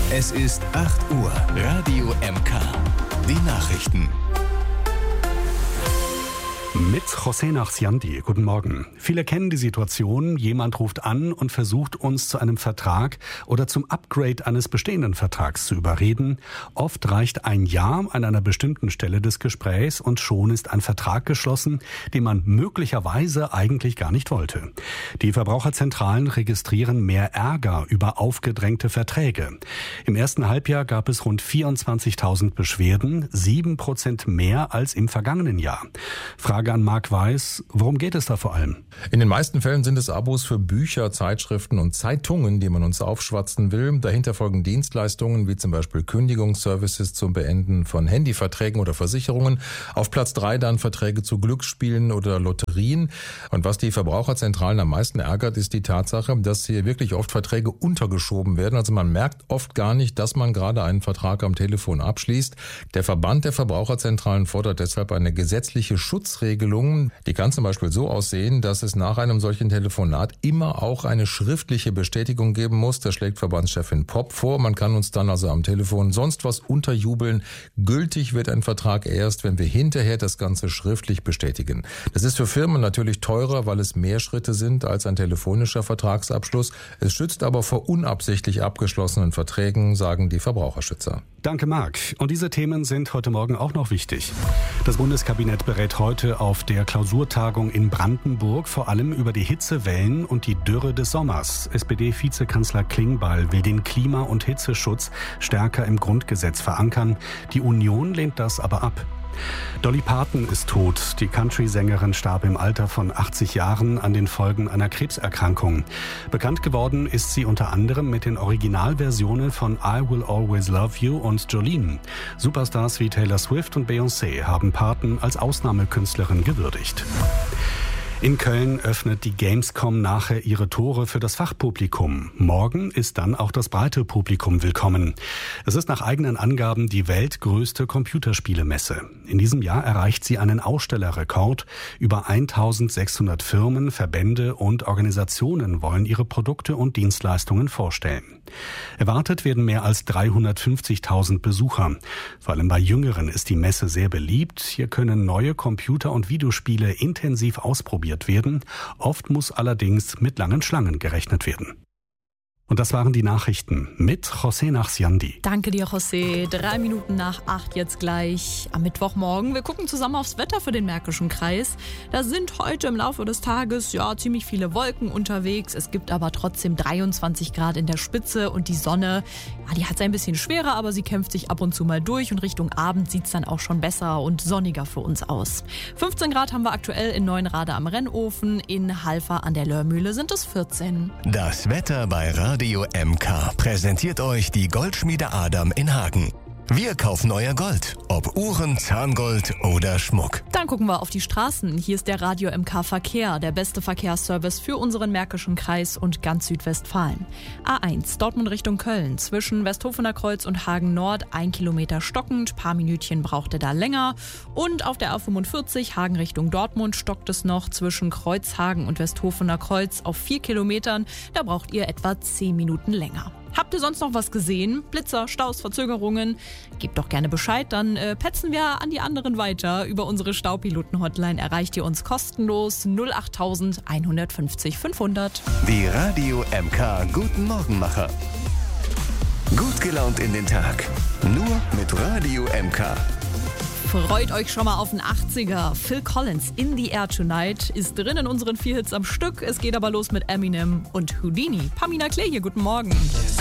Es ist 8 Uhr. Radio MK. Die Nachrichten. Mit José Nachsiandi. Guten Morgen. Viele kennen die Situation, jemand ruft an und versucht uns zu einem Vertrag oder zum Upgrade eines bestehenden Vertrags zu überreden. Oft reicht ein Ja an einer bestimmten Stelle des Gesprächs und schon ist ein Vertrag geschlossen, den man möglicherweise eigentlich gar nicht wollte. Die Verbraucherzentralen registrieren mehr Ärger über aufgedrängte Verträge. Im ersten Halbjahr gab es rund 24.000 Beschwerden, 7% mehr als im vergangenen Jahr. Frage an Marc Weiß, worum geht es da vor allem? In den meisten Fällen sind es Abos für Bücher, Zeitschriften und Zeitungen, die man uns aufschwatzen will. Dahinter folgen Dienstleistungen wie zum Beispiel Kündigungsservices zum Beenden von Handyverträgen oder Versicherungen. Auf Platz 3 dann Verträge zu Glücksspielen oder Lotterien. Und was die Verbraucherzentralen am meisten ärgert, ist die Tatsache, dass hier wirklich oft Verträge untergeschoben werden. Also man merkt oft gar nicht, dass man gerade einen Vertrag am Telefon abschließt. Der Verband der Verbraucherzentralen fordert deshalb eine gesetzliche Schutzregelung. Die kann zum Beispiel so aussehen, dass es nach einem solchen Telefonat immer auch eine schriftliche Bestätigung geben muss. Das schlägt Verbandschefin Popp vor. Man kann uns dann also am Telefon sonst was unterjubeln. Gültig wird ein Vertrag erst, wenn wir hinterher das Ganze schriftlich bestätigen. Das ist für Firmen natürlich teurer, weil es mehr Schritte sind als ein telefonischer Vertragsabschluss. Es schützt aber vor unabsichtlich abgeschlossenen Verträgen, sagen die Verbraucherschützer. Danke, Marc. Und diese Themen sind heute Morgen auch noch wichtig. Das Bundeskabinett berät heute auf der Klausurtagung in Brandenburg vor allem über die Hitzewellen und die Dürre des Sommers. SPD-Vizekanzler Klingbeil will den Klima- und Hitzeschutz stärker im Grundgesetz verankern. Die Union lehnt das aber ab. Dolly Parton ist tot. Die Country-Sängerin starb im Alter von 80 Jahren an den Folgen einer Krebserkrankung. Bekannt geworden ist sie unter anderem mit den Originalversionen von I Will Always Love You und Jolene. Superstars wie Taylor Swift und Beyoncé haben Parton als Ausnahmekünstlerin gewürdigt. In Köln öffnet die Gamescom nachher ihre Tore für das Fachpublikum. Morgen ist dann auch das breite Publikum willkommen. Es ist nach eigenen Angaben die weltgrößte Computerspielemesse. In diesem Jahr erreicht sie einen Ausstellerrekord. Über 1600 Firmen, Verbände und Organisationen wollen ihre Produkte und Dienstleistungen vorstellen. Erwartet werden mehr als 350.000 Besucher. Vor allem bei Jüngeren ist die Messe sehr beliebt. Hier können neue Computer- und Videospiele intensiv ausprobiert werden. Oft muss allerdings mit langen Schlangen gerechnet werden. Und das waren die Nachrichten mit José Nachsiandi. Danke dir, José. 3 Minuten nach 8 jetzt gleich am Mittwochmorgen. Wir gucken zusammen aufs Wetter für den Märkischen Kreis. Da sind heute im Laufe des Tages ziemlich viele Wolken unterwegs. Es gibt aber trotzdem 23 Grad in der Spitze und die Sonne, die hat es ein bisschen schwerer, aber sie kämpft sich ab und zu mal durch und Richtung Abend sieht es dann auch schon besser und sonniger für uns aus. 15 Grad haben wir aktuell in Neuenrade am Rennofen. In Halver an der Lörmühle sind es 14. Das Wetter bei Radio MK präsentiert euch die Goldschmiede Adam in Hagen. Wir kaufen euer Gold, ob Uhren, Zahngold oder Schmuck. Dann gucken wir auf die Straßen. Hier ist der Radio MK Verkehr, der beste Verkehrsservice für unseren Märkischen Kreis und ganz Südwestfalen. A1 Dortmund Richtung Köln, zwischen Westhofener Kreuz und Hagen Nord 1 Kilometer stockend, paar Minütchen braucht er da länger. Und auf der A45 Hagen Richtung Dortmund stockt es noch zwischen Kreuzhagen und Westhofener Kreuz auf 4 Kilometern, da braucht ihr etwa 10 Minuten länger. Habt ihr sonst noch was gesehen? Blitzer, Staus, Verzögerungen? Gebt doch gerne Bescheid, dann petzen wir an die anderen weiter. Über unsere Staupiloten-Hotline erreicht ihr uns kostenlos 08000 150 500. Die Radio MK Guten Morgenmacher. Gut gelaunt in den Tag. Nur mit Radio MK. Freut euch schon mal auf den 80er. Phil Collins, In the Air Tonight, ist drin in unseren 4 Hits am Stück. Es geht aber los mit Eminem und Houdini. Pamina Klee hier, guten Morgen.